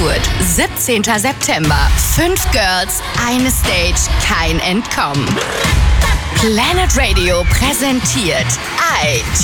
Frankfurt, 17. September. 5 Girls, eine Stage, kein Entkommen. Planet Radio präsentiert